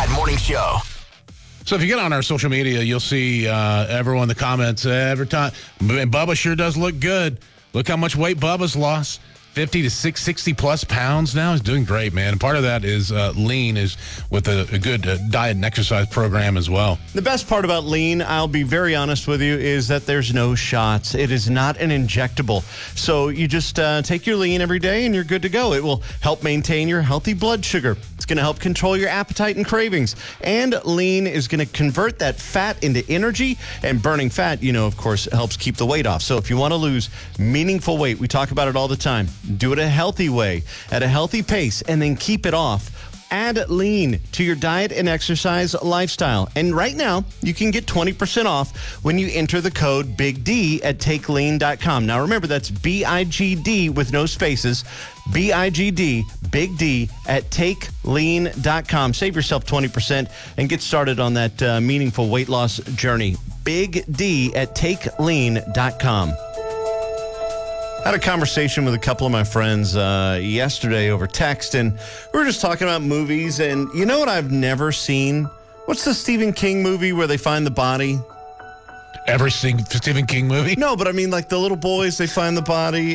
Morning Show. So if you get on our social media, you'll see everyone in the comments every time. Bubba sure does look good. Look how much weight Bubba's lost. 50 to 60 plus pounds now. He's doing great, man. And part of that is lean, is with a good diet and exercise program as well. The best part about lean, I'll be very honest with you, is that there's no shots. It is not an injectable. So you just take your lean every day and you're good to go. It will help maintain your healthy blood sugar. It's going to help control your appetite and cravings. And lean is going to convert that fat into energy. And burning fat, of course, helps keep the weight off. So if you want to lose meaningful weight, we talk about it all the time. Do it a healthy way, at a healthy pace, and then keep it off. Add lean to your diet and exercise lifestyle. And right now, you can get 20% off when you enter the code BIGD at TakeLean.com. Now, remember, that's BIGD with no spaces. BIGD, Big D, at TakeLean.com. Save yourself 20% and get started on that meaningful weight loss journey. Big D at TakeLean.com. I had a conversation with a couple of my friends yesterday over text, and we were just talking about movies. And you know what I've never seen? What's the Stephen King movie where they find the body? Every Stephen King movie? No, but I mean, like the little boys, they find the body.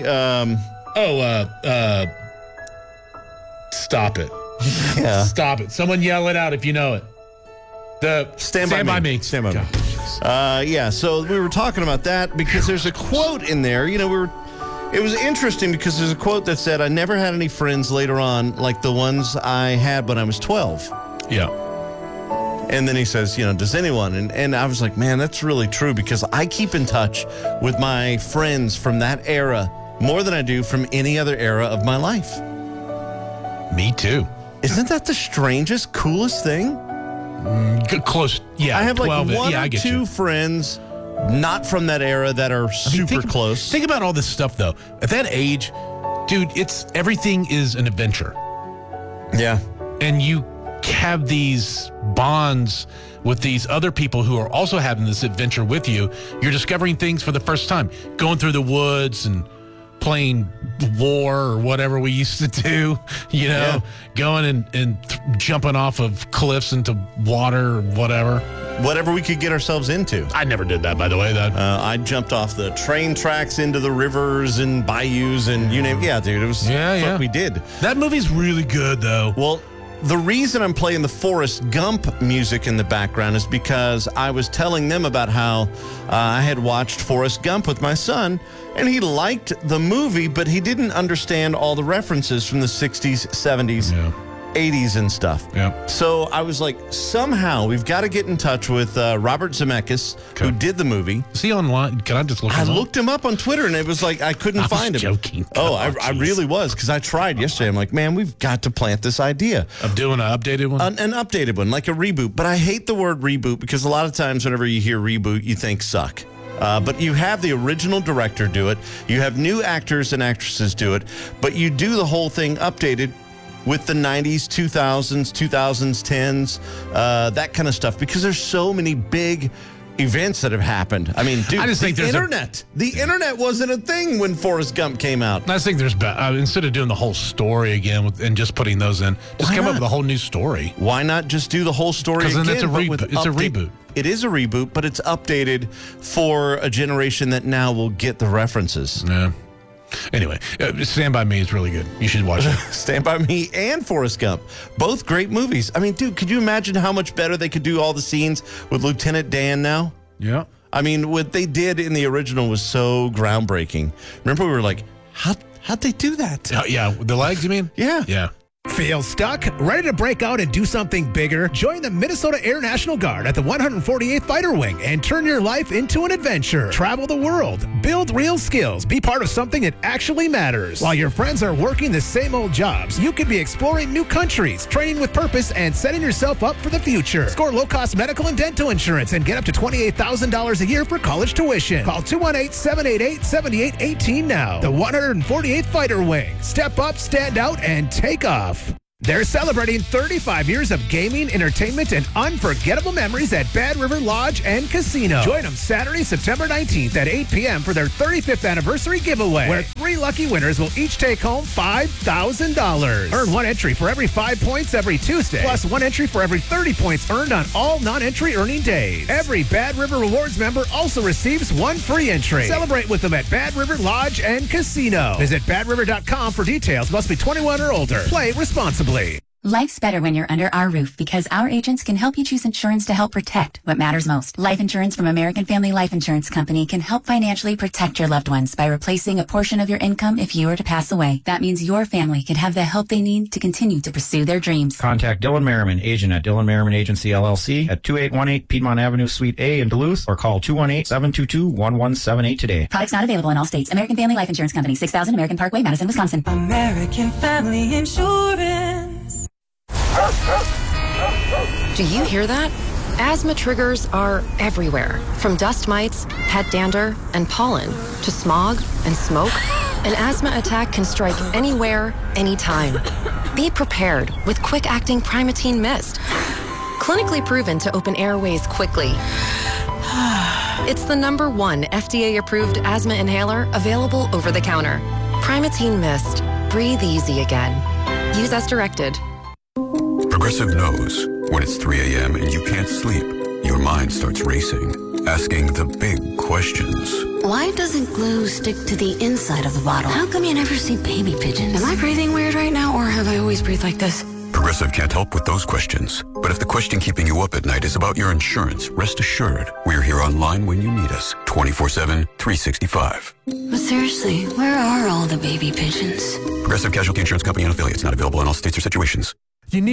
Stop it. Yeah. Stop it. Someone yell it out if you know it. Stand by me. Stand by me. Yeah, so we were talking about that because there's a quote in there. It was interesting because there's a quote that said, I never had any friends later on like the ones I had when I was 12. Yeah. And then he says, does anyone? And I was like, man, that's really true because I keep in touch with my friends from that era more than I do from any other era of my life. Me too. Isn't that the strangest, coolest thing? Close. Yeah. I have 12, like one I or get two you. friends not from that era that are super close. Think about all this stuff, though. At that age, dude, everything is an adventure. Yeah. And you have these bonds with these other people who are also having this adventure with you. You're discovering things for the first time. Going through the woods and playing war or whatever we used to do, going and jumping off of cliffs into water or whatever. Whatever we could get ourselves into. I never did that, by the way. I jumped off the train tracks into the rivers and bayous and you name it. Yeah, dude, it was what we did. That movie's really good, though. Well, the reason I'm playing the Forrest Gump music in the background is because I was telling them about how I had watched Forrest Gump with my son, and he liked the movie, but he didn't understand all the references from the 60s, 70s, 80s and stuff. Yeah. So I was like, somehow we've got to get in touch with Robert Zemeckis, who did the movie. Is he online? Can I just look him up? I looked him up on Twitter, and it was like I couldn't find him. Joking. I really was, because I tried yesterday. I'm like, man, we've got to plant this idea. Of doing an updated one? An updated one, like a reboot. But I hate the word reboot because a lot of times whenever you hear reboot, you think suck. But you have the original director do it. You have new actors and actresses do it. But you do the whole thing updated with the 90s, 2000s, 10s, that kind of stuff, because there's so many big events that have happened. I mean, dude, I just think the internet wasn't a thing when Forrest Gump came out. I just think there's instead of doing the whole story again and just putting those in, just come up with a whole new story. Why not just do the whole story again? Because then it's a reboot. It is a reboot, but it's updated for a generation that now will get the references. Yeah. Anyway, Stand By Me is really good. You should watch it. Stand By Me and Forrest Gump. Both great movies. I mean, dude, could you imagine how much better they could do all the scenes with Lieutenant Dan now? Yeah. I mean, what they did in the original was so groundbreaking. Remember, we were like, how'd they do that? Yeah. The legs, you mean? Yeah. Yeah. Feel stuck? Ready to break out and do something bigger? Join the Minnesota Air National Guard at the 148th Fighter Wing and turn your life into an adventure. Travel the world, build real skills, be part of something that actually matters. While your friends are working the same old jobs, you could be exploring new countries, training with purpose, and setting yourself up for the future. Score low-cost medical and dental insurance and get up to $28,000 a year for college tuition. Call 218-788-7818 now. The 148th Fighter Wing. Step up, stand out, and take off. They're celebrating 35 years of gaming, entertainment, and unforgettable memories at Bad River Lodge and Casino. Join them Saturday, September 19th at 8 p.m. for their 35th anniversary giveaway, where 3 lucky winners will each take home $5,000. Earn 1 entry for every 5 points every Tuesday, plus 1 entry for every 30 points earned on all non-entry earning days. Every Bad River Rewards member also receives 1 free entry. Celebrate with them at Bad River Lodge and Casino. Visit badriver.com for details. Must be 21 or older. Play responsibly. Life's better when you're under our roof because our agents can help you choose insurance to help protect what matters most. Life insurance from American Family Life Insurance Company can help financially protect your loved ones by replacing a portion of your income if you were to pass away. That means your family can have the help they need to continue to pursue their dreams. Contact Dylan Merriman, agent at Dylan Merriman Agency, LLC at 2818 Piedmont Avenue, Suite A in Duluth, or call 218-722-1178 today. Products not available in all states. American Family Life Insurance Company, 6000 American Parkway, Madison, Wisconsin. American Family Insurance. Do you hear that? Asthma triggers are everywhere, from dust mites, pet dander, and pollen, to smog and smoke. An asthma attack can strike anywhere, anytime. Be prepared with quick-acting Primatene Mist. Clinically proven to open airways quickly. It's the #1 FDA-approved asthma inhaler available over the counter. Primatene Mist. Breathe easy again. Use as directed. Progressive knows when it's 3 a.m. and you can't sleep, your mind starts racing, asking the big questions. Why doesn't glue stick to the inside of the bottle? How come you never see baby pigeons? Am I breathing weird right now, or have I always breathed like this? Progressive can't help with those questions. But if the question keeping you up at night is about your insurance, rest assured, we're here online when you need us, 24/7, 365. But seriously, where are all the baby pigeons? Progressive Casualty Insurance Company and affiliates, not available in all states or situations.